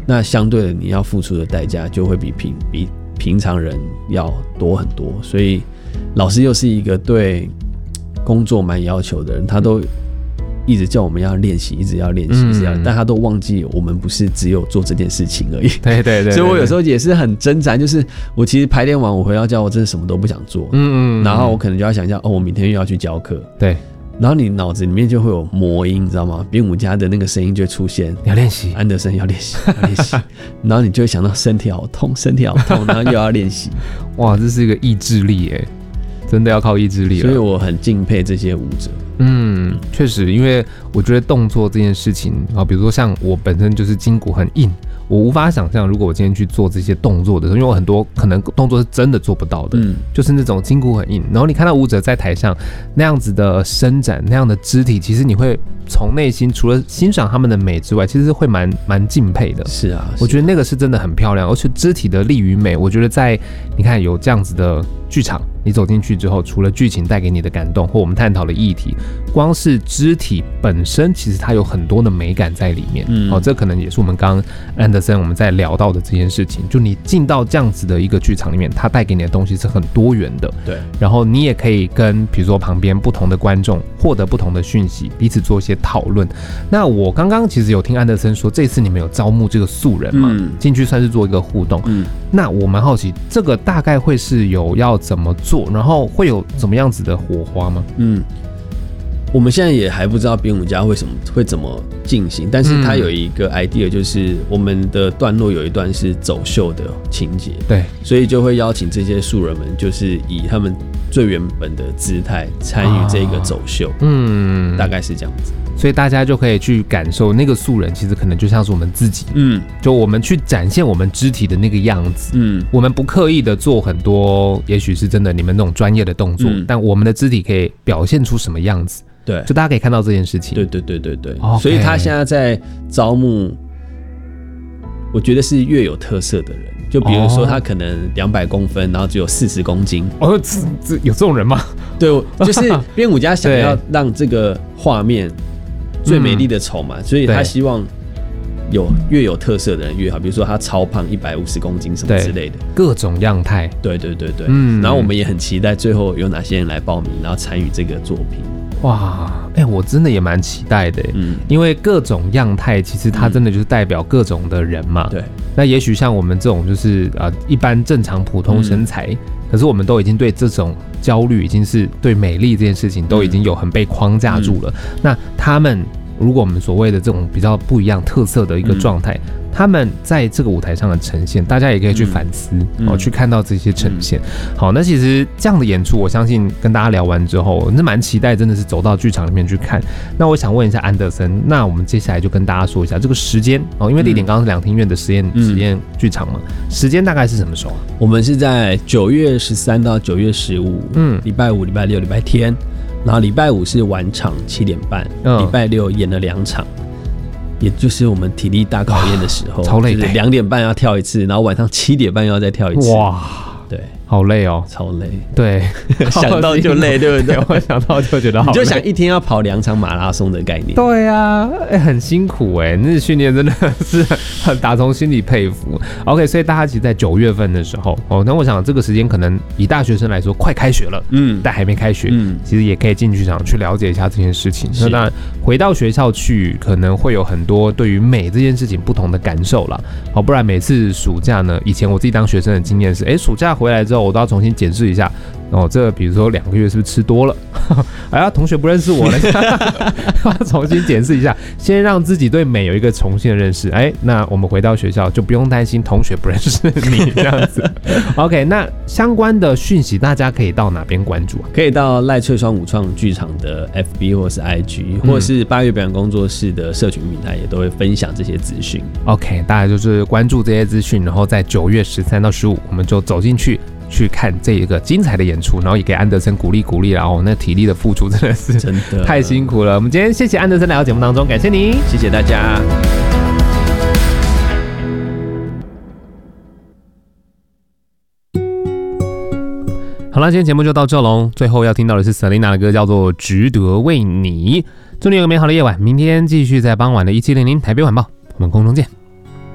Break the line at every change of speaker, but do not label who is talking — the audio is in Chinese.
那相对的你要付出的代价就会比平常人要多很多。所以老师又是一个对工作蛮要求的人，他都一直叫我们要练习，一直要练习，但他都忘记我们不是只有做这件事情而已。
对对 对，
所以我有时候也是很挣扎，就是我其实排练完我回到家，我真的什么都不想做。然后我可能就要想一下，我明天又要去教课。
对。
然后你脑子里面就会有魔音，你知道吗？编舞家的那个声音就会出现，
要练习，
安德森要练习，要练习。然后你就会想到身体好痛，身体好痛，然后又要练习。
哇，这是一个意志力耶，真的要靠意志力了。
所以我很敬佩这些舞者。
确实，因为我觉得动作这件事情啊，比如说像我本身就是筋骨很硬，我无法想象如果我今天去做这些动作的时候，因为我很多可能动作是真的做不到的，就是那种筋骨很硬。然后你看到舞者在台上那样子的伸展，那样的肢体，其实你会从内心除了欣赏他们的美之外，其实会蛮敬佩的。
是啊，
我觉得那个是真的很漂亮，而且肢体的力与美，我觉得在你看有这样子的剧场，你走进去之后，除了剧情带给你的感动或我们探讨的议题，光是肢体本身，其实它有很多的美感在里面。这可能也是我们刚刚安德森我们在聊到的这件事情。就你进到这样子的一个剧场里面，它带给你的东西是很多元的。
对，
然后你也可以跟比如说旁边不同的观众获得不同的讯息，彼此做一些讨论。那我刚刚其实有听安德森说，这次你们有招募这个素人嘛？进去算是做一个互动。那我蛮好奇，这个大概会是有要怎么做，然后会有怎么样子的火花吗？
我们现在也还不知道编舞家会怎么进行，但是他有一个 idea， 就是我们的段落有一段是走秀的情节，
对，
所以就会邀请这些素人们，就是以他们最原本的姿态参与这个走秀，大概是这样子。
所以大家就可以去感受那个素人，其实可能就像是我们自己，就我们去展现我们肢体的那个样子，我们不刻意的做很多，也许是真的你们那种专业的动作，但我们的肢体可以表现出什么样子。
对，
就大家可以看到这件事情。
对， okay。 所以他现在在招募，我觉得是越有特色的人，就比如说他可能200公分，然后只有40公斤。
有这种人吗？
对，就是编舞家想要让这个画面最美丽的丑嘛，所以他希望越有特色的人越好。比如说他超胖150公斤什么之类的，
各种样态。
对，然后我们也很期待最后有哪些人来报名，然后参与这个作品。
哇，我真的也蛮期待的，因为各种样态其实它真的就是代表各种的人嘛。
对，
那也许像我们这种就是一般正常普通身材，可是我们都已经对这种焦虑，已经是对美丽这件事情都已经有很被框架住了。那他们如果我们所谓的这种比较不一样特色的一个状态，他们在这个舞台上的呈现，大家也可以去反思，去看到这些呈现。好，那其实这样的演出，我相信跟大家聊完之后，我是蛮期待，真的是走到剧场里面去看。那我想问一下安德森，那我们接下来就跟大家说一下这个时间哦，因为地点刚刚是两厅院的实验剧场嘛，时间大概是什么时候啊？
我们是在9月13到9月15，礼拜五、礼拜六、礼拜天，然后礼拜五是晚场7点半，礼拜六演了2场。也就是我们体力大考验的时候，
超累的，
就是2点半要跳一次，然后晚上7点半要再跳一次。哇，对，
好累哦，
超累。
对，
想到就累，对不对？
我想到就觉得好累。
你就想一天要跑2场马拉松的概念。
对啊，很辛苦那训练真的是很打从心里佩服。OK， 所以大家其实在9月份的时候，那我想这个时间可能以大学生来说快开学了，但还没开学，其实也可以进剧场去了解一下这件事情。那当然回到学校去，可能会有很多对于美这件事情不同的感受啦。不然每次暑假呢，以前我自己当学生的经验是，暑假回来之后我都要重新检视一下，这比如说2个月是不是吃多了？哎呀，同学不认识我了，要重新检视一下，先让自己对美有一个重新的认识。那我们回到学校就不用担心同学不认识你这样子。OK， 那相关的讯息大家可以到哪边关注啊？
可以到赖翠双舞创剧场的 FB 或是 IG，或是8月表演工作室的社群平台也都会分享这些资讯。
OK， 大家就是关注这些资讯，然后在9月13到15，我们就走进去看这一个精彩的演出，然后也给安德森鼓励鼓励，然后那体力的付出真的是
真的
太辛苦了。我们今天谢谢安德森来到节目当中，感谢你，
谢谢大家。
好了，今天节目就到这喽。最后要听到的是 Selina 的歌，叫做《值得为你》。祝你有个美好的夜晚，明天继续在傍晚的1700台北晚报，我们空中见。